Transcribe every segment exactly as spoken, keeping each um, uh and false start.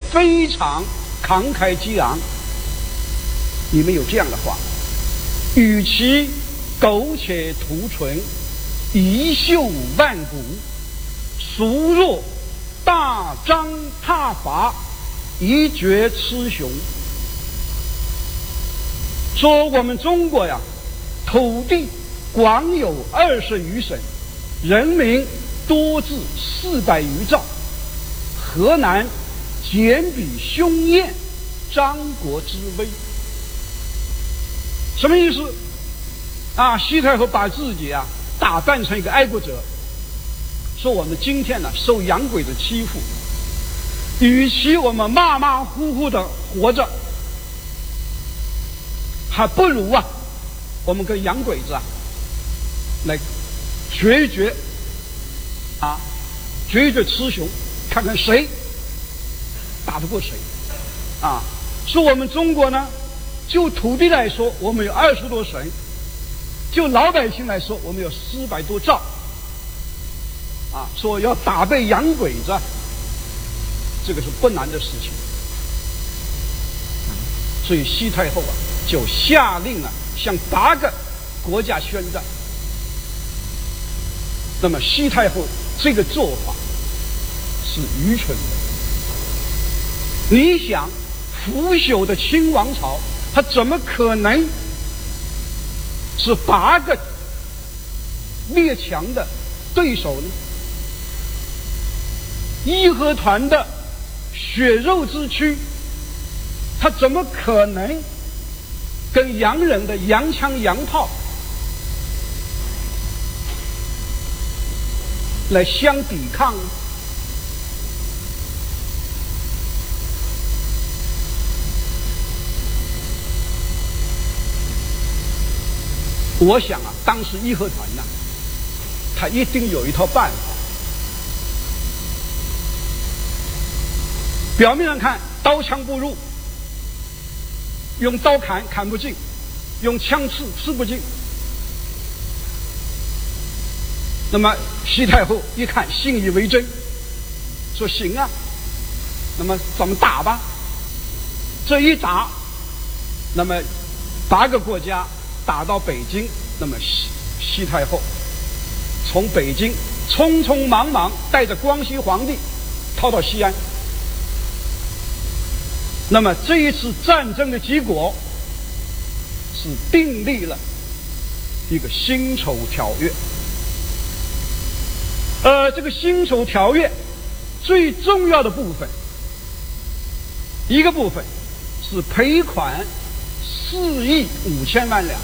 非常慷慨激昂。里面有这样的话：与其苟且图存，遗秀万古，孰若大张挞伐，一决雌雄。说我们中国呀，土地广有二十余省，人民多至四百余兆，河南简比凶焰，张国之威。什么意思啊？西太后把自己啊打扮成一个爱国者，说我们今天呢受洋鬼子欺负，与其我们马马虎虎的活着，还不如啊我们跟洋鬼子啊来决一决啊决一决雌雄，看看谁打得过谁啊。说我们中国呢，就土地来说我们有二十多省，就老百姓来说我们有四百多兆啊，说要打败洋鬼子，这个是不难的事情。所以西太后啊就下令啊向八个国家宣战。那么西太后这个做法是愚蠢的。你想腐朽的清王朝，它怎么可能是八个列强的对手呢？义和团的血肉之躯，他怎么可能跟洋人的洋枪洋炮来相抵抗呢？我想啊，当时义和团呢，他一定有一套办法。表面上看刀枪不入，用刀砍砍不进，用枪刺刺不进。那么西太后一看信以为真，说行啊，那么咱们打吧。这一打，那么八个国家打到北京，那么西西太后从北京匆匆忙忙带着光绪皇帝逃到西安。那么这一次战争的结果是订立了一个辛丑条约。呃，这个辛丑条约最重要的部分，一个部分是赔款四亿五千万两。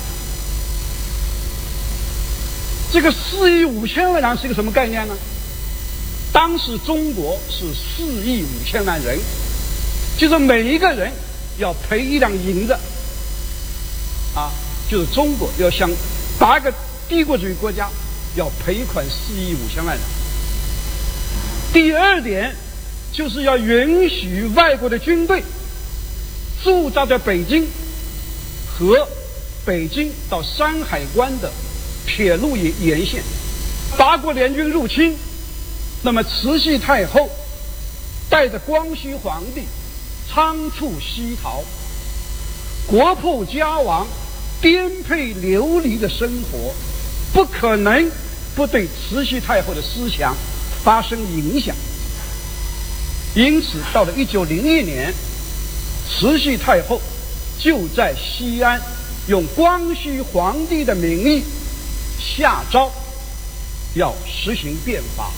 这个四亿五千万两是一个什么概念呢？当时中国是四亿五千万人，就是每一个人要赔一两银子啊，就是中国要向八个帝国主义国家要赔款四亿五千万两。第二点就是要允许外国的军队驻扎在北京和北京到山海关的铁路沿线。八国联军入侵，那么慈禧太后带着光绪皇帝仓促西逃，国破家亡，颠沛流离的生活，不可能不对慈禧太后的思想发生影响。因此到了一九零一年，慈禧太后就在西安用光绪皇帝的名义下诏要实行变法。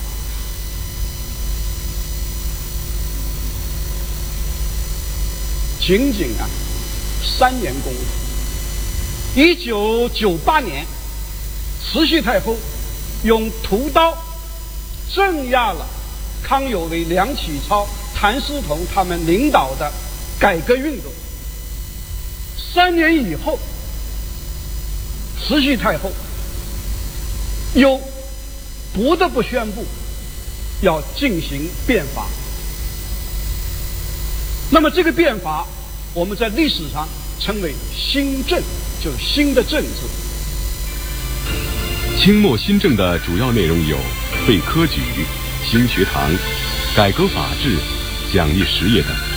仅仅啊三年功夫，一九九八年，慈禧太后用屠刀镇压了康有为、梁启超、谭嗣同他们领导的改革运动。三年以后，慈禧太后又不得不宣布要进行变法。那么这个变法我们在历史上称为新政，就是新的政治。 清末新政的主要内容有废科举、新学堂、改革法制、奖励实业等。